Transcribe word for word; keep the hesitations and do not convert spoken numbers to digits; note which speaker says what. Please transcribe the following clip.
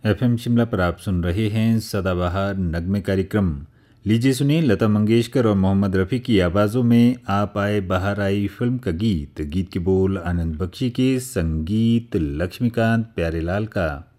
Speaker 1: FM Shimla पर आप सुन रहे हैं सदाबहार नगमे कार्यक्रम। लीजिए सुनिए लता मंगेशकर और मोहम्मद रफ़ी की आवाज़ों में आप आए बाहर आई फिल्म का गीत। गीत के बोल आनंद बख्शी के, संगीत लक्ष्मीकांत प्यारेलाल का।